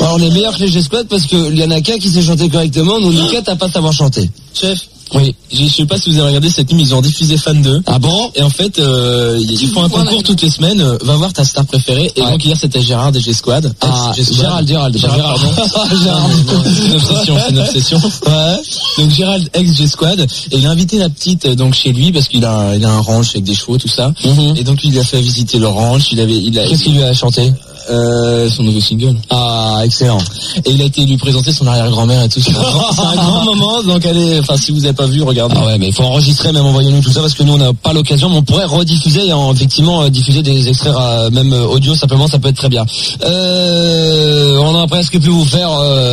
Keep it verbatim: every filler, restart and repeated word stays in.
Alors on est meilleur que les G-Squad parce que il y en a qu'un qui sait chanter correctement, nous Lucas t'as pas savoir chanter. Chef. Oui. Je sais pas si vous avez regardé cette nuit, ils ont diffusé Fan deux. Ah bon? Et en fait, euh, ils font un concours toutes les semaines. Euh, va voir ta star préférée. Et ouais. donc hier c'était Gérard des G-Squad. Ah, Gérald, Gérald, Gérald, Gérald, pardon. Gérald. C'est une obsession, c'est une obsession. Ouais. Donc Gérald, ex G-Squad. Et il a invité la petite, donc, chez lui, parce qu'il a, il a un ranch avec des chevaux, tout ça. Mm-hmm. Et donc il lui a fait visiter le ranch. Il avait, il a. Qu'est-ce qu'il lui a chanté? Euh, son nouveau single. Ah, excellent. Et il a été lui présenter son arrière-grand-mère et tout. C'est un grand, c'est un grand moment. Donc allez, enfin si vous avez pas vu, regardez. Ah ouais, mais il faut enregistrer, même envoyez-nous tout ça parce que nous on n'a pas l'occasion, mais on pourrait rediffuser et en, effectivement euh, diffuser des extraits euh, même audio simplement, ça peut être très bien. Euh, on a presque pu vous faire. Euh,